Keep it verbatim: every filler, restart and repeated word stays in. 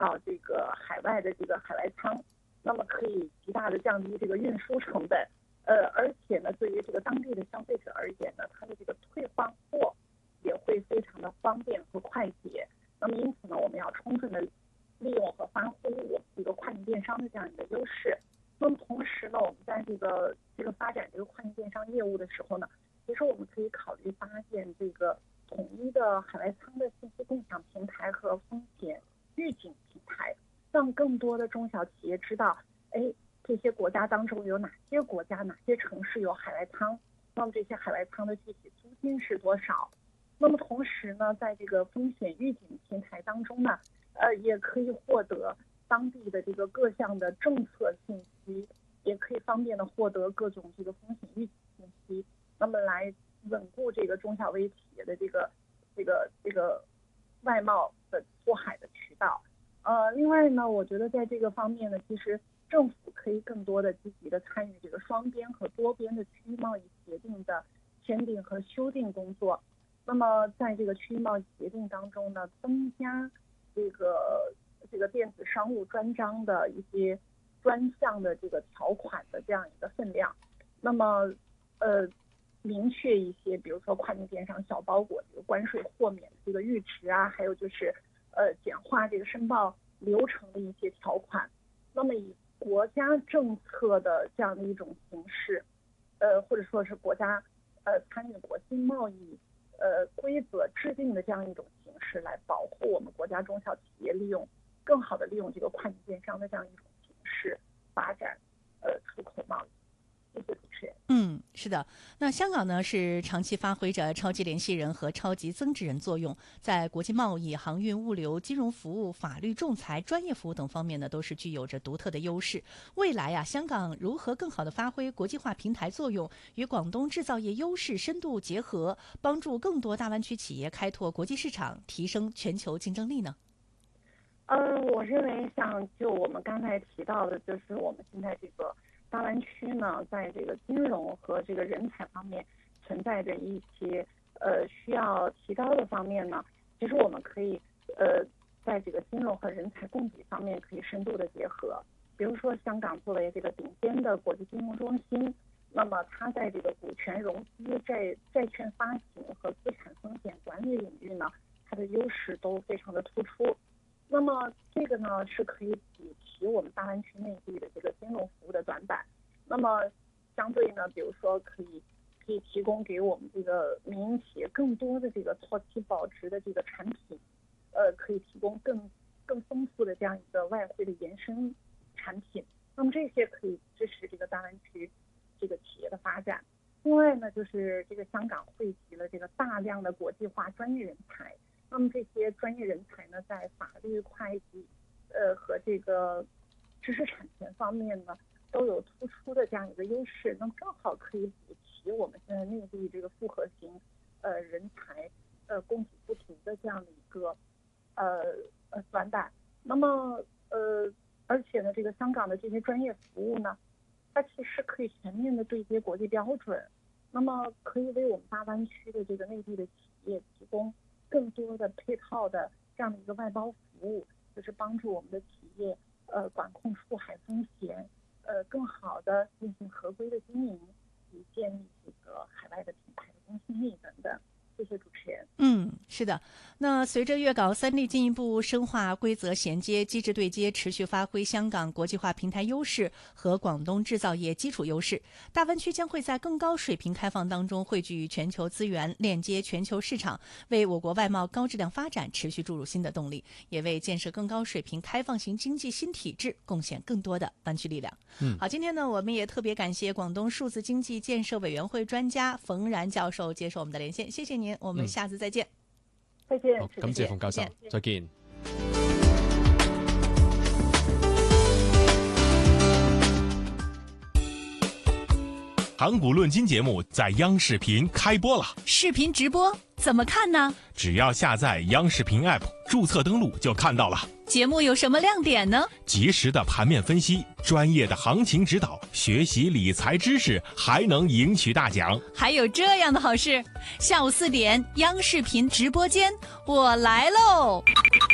到这个海外的这个海外仓，那么可以极大的降低这个运输成本。呃，而且呢，对于这个当地的消费者而言呢，它的这个退换货也会非常的方便和快捷。那么因此呢，我们要充分的利用和发挥我们这个跨境电商的这样一个优势。那么同时呢，我们在这个这个发展这个跨境电商业务的时候呢，其实我们可以考虑搭建这个统一的海外仓的信息共享平台和风险预警平台，让更多的中小企业知道，哎，这些国家当中有哪些国家、哪些城市有海外仓，那么这些海外仓的具体租金是多少？那么同时呢，在这个风险预警平台当中呢，呃，也可以获得当地的这个各项的政策信息，也可以方便的获得各种这个风险预警信息，那么来稳固这个中小微企业的这个这个这个外贸的出海的渠道。呃，另外呢，我觉得在这个方面呢，其实政府可以更多的积极的参与这个双边和多边的区域贸易协定的签订和修订工作。那么在这个区域贸易协定当中呢，增加这个这个电子商务专章的一些专项的这个条款的这样一个分量。那么呃明确一些，比如说跨境电商小包裹这个关税豁免的这个阈值啊，还有就是呃简化这个申报流程的一些条款。那么以国家政策的这样的一种形式，呃或者说是国家呃参与国际贸易呃规则制定的这样一种形式，来保护我们国家中小企业利用更好的利用这个跨境电商的这样一种形式发展呃出口贸易。谢谢主持人。 嗯，是的。那香港呢是长期发挥着超级联系人和超级增值人作用，在国际贸易、航运、物流、金融服务、法律、仲裁、专业服务等方面呢，都是具有着独特的优势。未来啊，香港如何更好的发挥国际化平台作用，与广东制造业优势深度结合，帮助更多大湾区企业开拓国际市场，提升全球竞争力呢？ 呃，我认为像就我们刚才提到的，就是我们现在这个大湾区呢，在这个金融和这个人才方面存在着一些呃需要提高的方面呢，其实我们可以呃在这个金融和人才供给方面可以深度的结合。比如说香港作为这个顶尖的国际金融中心，那么它在这个股权融资、债债券发行和资产风险管理领域呢，它的优势都非常的突出。那么这个呢是可以补齐我们大湾区内地的这个金融服务的短板。那么相对呢，比如说可以可以提供给我们这个民营企业更多的这个超期保值的这个产品，呃，可以提供更更丰富的这样一个外汇的延伸产品。那么这些可以支持这个大湾区这个企业的发展。另外呢，就是这个香港汇集了这个大量的国际化专业人才。那么这些专业人才呢，在法律、会计，呃和这个知识产权方面呢，都有突出的这样一个优势。那么正好可以补齐我们现在内地这个复合型呃人才呃供给不足的这样的一个呃呃短板。那么呃而且呢，这个香港的这些专业服务呢，它其实可以全面的对接国际标准，那么可以为我们大湾区的这个内地的企业提供更多的配套的这样的一个外包服务，就是帮助我们的企业呃管控出海风险，呃更好的进行合规的经营，以建立这个海外的品牌的公信力等等。谢谢主持人。 嗯，是的。那随着粤港三地进一步深化规则衔接、机制对接，持续发挥香港国际化平台优势和广东制造业基础优势，大湾区将会在更高水平开放当中汇聚全球资源，链接全球市场，为我国外贸高质量发展持续注入新的动力，也为建设更高水平开放型经济新体制贡献更多的湾区力量。 嗯， 好，今天呢，我们也特别感谢广东数字经济建设委员会专家冯然教授接受我们的连线，谢谢您，我们下次再见。 嗯、再见。 好，感謝馮教授，再見。 港股论金节目在央视频开播了， 视频直播怎么看呢？ 只要下载央视频 App， 注册登录就看到了。 节目有什么亮点呢？ 及时的盘面分析，专业的行情指导，学习理财知识，还能赢取大奖。 还有这样的好事，下午四点，央视频直播间，我来喽！